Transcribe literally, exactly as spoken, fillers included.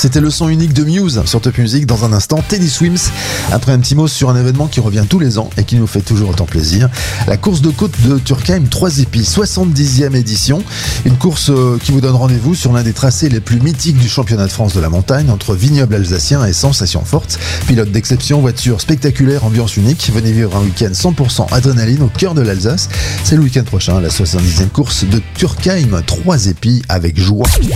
C'était le son unique de Muse sur Top Music. Dans un instant, Teddy Swims. Après un petit mot sur un événement qui revient tous les ans et qui nous fait toujours autant plaisir. La course de côte de Turckheim, trois épis, soixante-dixième édition. Une course qui vous donne rendez-vous sur l'un des tracés les plus mythiques du championnat de France de la montagne, entre vignobles alsaciens et sensations fortes. Pilote d'exception, voiture spectaculaire, ambiance unique. Venez vivre un week-end cent pour cent adrénaline au cœur de l'Alsace. C'est le week-end prochain, la soixante-dixième course de Turckheim, trois épis avec joie.